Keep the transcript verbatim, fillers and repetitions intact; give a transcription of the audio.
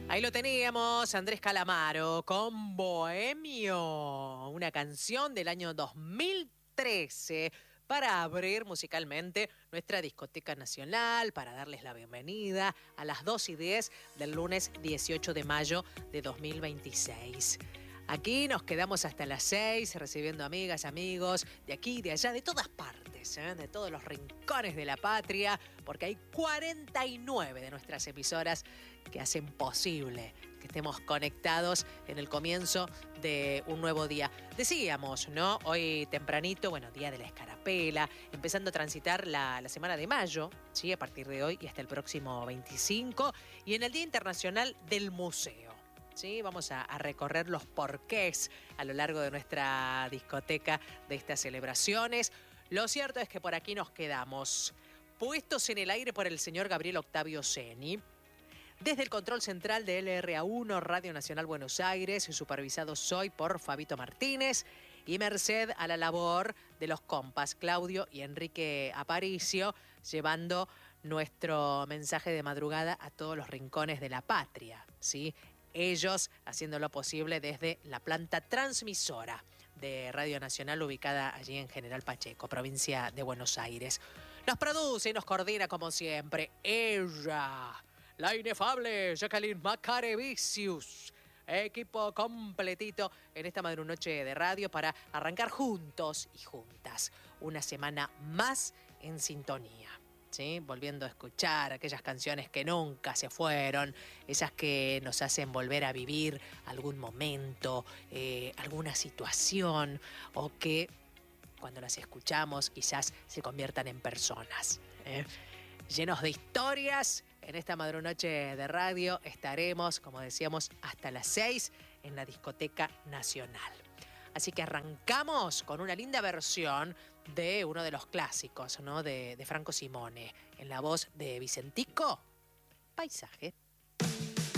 Ahí lo teníamos, Andrés Calamaro con Bohemio, una canción del año dos mil trece para abrir musicalmente nuestra discoteca nacional, para darles la bienvenida a las dos y diez del lunes dieciocho de mayo de dos mil veintiséis. Aquí nos quedamos hasta las seis recibiendo amigas, amigos de aquí, de allá, de todas partes, ¿eh? de todos los rincones de la patria, porque hay cuarenta y nueve de nuestras emisoras que hacen posible que estemos conectados en el comienzo de un nuevo día. Decíamos, ¿no? Hoy tempranito, bueno, día de la escarapela, empezando a transitar la, la semana de mayo, ¿sí? A partir de hoy y hasta el próximo veinticinco, y en el Día Internacional del Museo. Sí, vamos a, a recorrer los porqués a lo largo de nuestra discoteca de estas celebraciones. Lo cierto es que por aquí nos quedamos puestos en el aire por el señor Gabriel Octavio Ceni. Desde el control central de L R A uno, Radio Nacional Buenos Aires, supervisado hoy por Fabito Martínez y merced a la labor de los compas Claudio y Enrique Aparicio, llevando nuestro mensaje de madrugada a todos los rincones de la patria, ¿sí? Ellos haciendo lo posible desde la planta transmisora de Radio Nacional ubicada allí en General Pacheco, provincia de Buenos Aires. Nos produce y nos coordina como siempre ella, la inefable Jacqueline Macarevicius. Equipo completito en esta madrunoche de radio para arrancar juntos y juntas una semana más en sintonía. ¿Sí? Volviendo a escuchar aquellas canciones que nunca se fueron, esas que nos hacen volver a vivir algún momento, eh, alguna situación, o que cuando las escuchamos quizás se conviertan en personas. ¿eh? Llenos de historias, en esta madrunoche de radio estaremos, como decíamos, hasta las seis en la Discoteca Nacional. Así que arrancamos con una linda versión de uno de los clásicos, ¿no? de, de Franco Simone, en la voz de Vicentico, Paisaje.